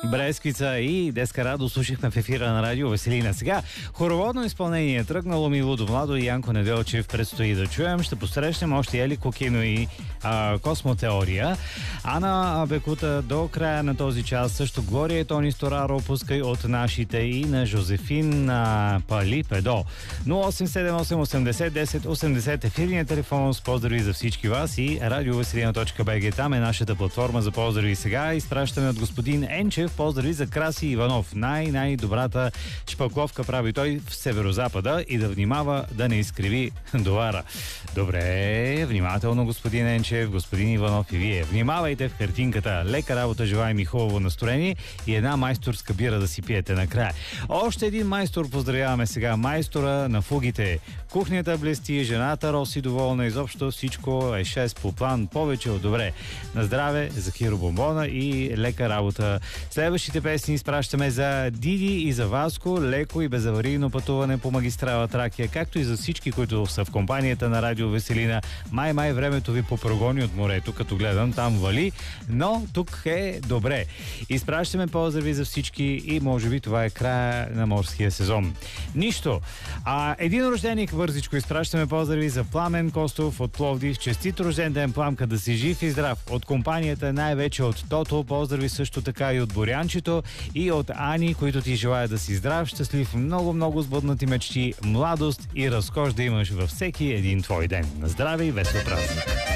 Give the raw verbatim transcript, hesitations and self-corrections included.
Бресквица и Деска Радо слушахме в ефира на радио Веселина. Сега хороводно изпълнение е тръгнало ми Лудо Младо и Янко Неделчев предстои да чуем. Ще посрещнем още Ели Кокино и а, Космотеория. Ана Бекута до края на този час. Също Глория и Тони Стораро пускай от нашите и на Жозефин а, Пали Педо. нула осем седем осем осемдесет десет осемдесет ефирният телефон с поздрави за всички вас и радиовеселина точка би джи. Там е нашата платформа за поздрави. Сега изпращаме от господин Енчев поздрави за Краси Иванов. Най-най-добрата шпакловка прави той в северозапада и да внимава да не изкриви долара. Добре, внимателно господин Енчев, господин Иванов и вие. Внимавайте в картинката. Лека работа, желаем и хубаво настроение и една майсторска бира да си пиете накрая. Още един майстор поздравяваме сега. Майстора на фугите. Кухнята блести, жената Роси доволна, изобщо всичко е шест по план, повече от добре. На здраве за Хиро Бомбона и лека работа. Следващите песни изпращаме за Диди и за Васко, леко и безаварийно пътуване по магистрала Тракия, както и за всички, които са в компанията на радио Веселина. Май-май времето ви попрогони от морето, като гледам, там вали, но тук е добре. Изпращаме поздрави за всички и може би това е края на морския сезон. Нищо. А един рожденик бързичко изпращаме поздрави за Пламен Костов от Пловдив. Честит рожден ден, Пламка, да си жив и здрав. От компанията най-вече от Тото. Поздрави също така и от Борянчето и от Ани, които ти желая да си здрав, щастлив, много-много сбъднати мечти, младост и разкош да имаш във всеки един твой ден. На здраве и весел празник!